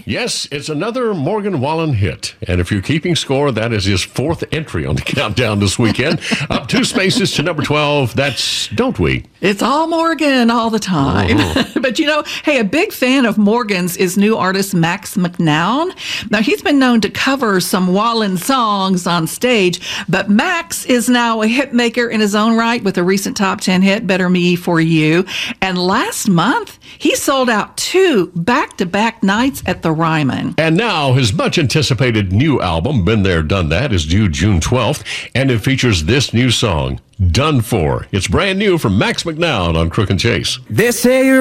Yes, it's another Morgan Wallen hit. And if you're keeping score, that is his fourth entry on the countdown this weekend. Up 2 spaces to number 12. That's Don't We? It's all Morgan all the time. But hey, a big fan of Morgan's is new artist Max McNown. Now, he's been known to cover some Wallen songs on stage, but Max is now a hit maker in his own right with a recent top 10 hit, Better Me For You. And last month, he sold out 2 back-to-back nights at the Ryman. And now his much anticipated new album, Been There, Done That, is due June 12th, and it features this new song, Done For. It's brand new from Max McNown on Crook and Chase. They say you're